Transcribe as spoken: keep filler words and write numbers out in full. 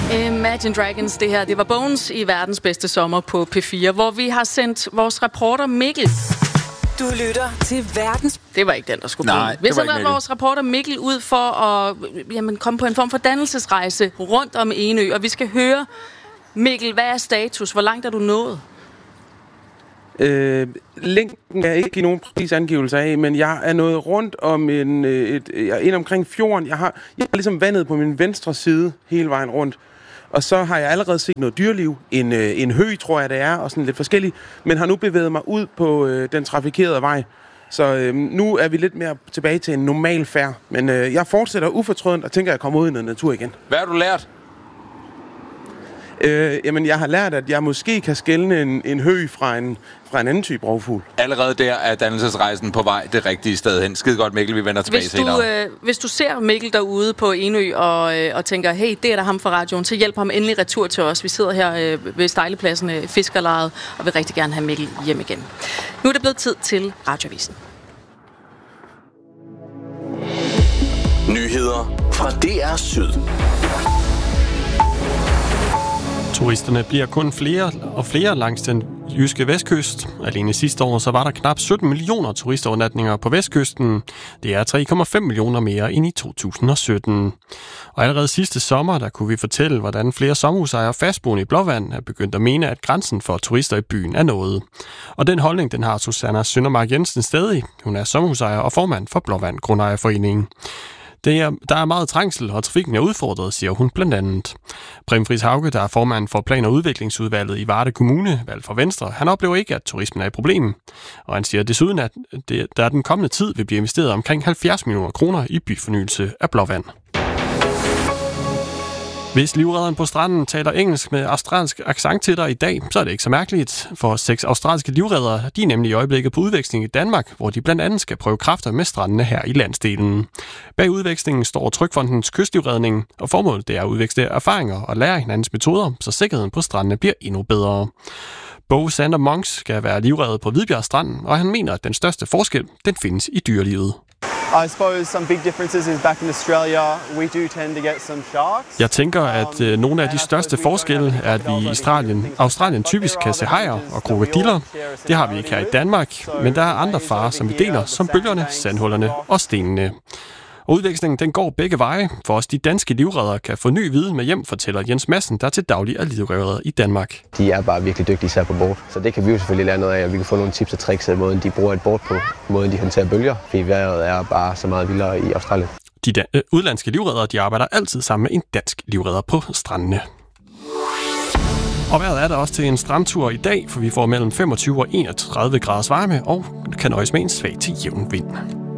Imagine Dragons, det her, det var Bones i verdens bedste sommer på P fire, hvor vi har sendt vores reporter Mikkel. Du lytter til verdens... Det var ikke den, der skulle Nej, blive. Vi har sendt vores reporter Mikkel ud for at jamen, komme på en form for dannelsesrejse rundt om Enø, og vi skal høre, Mikkel, hvad er status? Hvor langt er du nået? Øh, linken er ikke i nogen præcis angivelse af, men jeg er nået rundt om en, et, et, ind omkring fjorden. Jeg har, jeg har ligesom vandet på min venstre side hele vejen rundt. Og så har jeg allerede set noget dyreliv. En, en hø, tror jeg det er, og sådan lidt forskelligt. Men har nu bevæget mig ud på øh, den trafikerede vej. Så øh, nu er vi lidt mere tilbage til en normal færd. Men øh, jeg fortsætter ufortrødent og tænker, at jeg kommer ud i noget natur igen. Hvad har du lært? Øh, jamen, jeg har lært, at jeg måske kan skelne en, en hø fra en, fra en anden type rovfugl. Allerede der er dannelsesrejsen på vej det rigtige sted hen. Skide godt, Mikkel. Vi vender tilbage hvis senere. Du, øh, hvis du ser Mikkel derude på Enø og, øh, og tænker, hey, det er der ham fra radioen, så hjælp ham endelig retur til os. Vi sidder her øh, ved Stejlepladsen øh, Fiskerlejet og vil rigtig gerne have Mikkel hjem igen. Nu er det blevet tid til Radioavisen. Nyheder fra D R Syd. Turisterne bliver kun flere og flere langs den jyske vestkyst. Alene sidste år så var der knap sytten millioner turistovernatninger på vestkysten. Det er tre komma fem millioner mere end i to tusind og sytten. Og allerede sidste sommer, der kunne vi fortælle, hvordan flere sommerhusejere fastboende i Blåvand er begyndt at mene, at grænsen for turister i byen er nået. Og den holdning, den har Susanna Søndermark Jensen stadig. Hun er sommerhusejer og formand for Blåvand Grundejerforeningen. Det er, der er meget trængsel, og trafikken er udfordret, siger hun blandt andet. Preben Friis Hauge, der er formand for Plan- og Udviklingsudvalget i Varde Kommune, valgt for Venstre, han oplever ikke, at turismen er et problem. Og han siger desuden, at det, der den kommende tid vil blive investeret omkring halvfjerds millioner kroner i byfornyelse af Blåvand. Hvis livredderen på stranden taler engelsk med australsk accent til dig i dag, så er det ikke så mærkeligt. For seks australske livreddere, de er nemlig i øjeblikket på udveksling i Danmark, hvor de blandt andet skal prøve kræfter med strandene her i landsdelen. Bag udvekslingen står Trygfondens kystlivredning, og formålet det er at udveksle erfaringer og lære hinandens metoder, så sikkerheden på strandene bliver endnu bedre. Bo Sander Monks skal være livredder på Hvidbjerg Strand, og han mener, at den største forskel, den findes i dyrelivet. I suppose some big differences is back in Australia we do tend to get some sharks. Jeg tænker, at øh, nogle af de største forskelle er, at vi i Australien, Australien typisk kan se hajer og krokodiller. Det har vi ikke her i Danmark, men der er andre farer, som vi deler, som bølgerne, sandhullerne og stenene. Og udvekslingen den går begge veje, for os de danske livreddere kan få ny viden med hjem, fortæller Jens Madsen, der til daglig er livredder i Danmark. De er bare virkelig dygtige især på bord, så det kan vi jo selvfølgelig lære noget af, og vi kan få nogle tips og tricks af måden, de bruger et bord på, måden de håndterer bølger, fordi vejret er bare så meget vildere i Australien. De da- øh, udlandske livreddere, de arbejder altid sammen med en dansk livredder på strandene. Og vejret er der også til en strandtur i dag, for vi får mellem femogtyve og enogtredive graders varme og kan nøjes med en svag til jævn vind.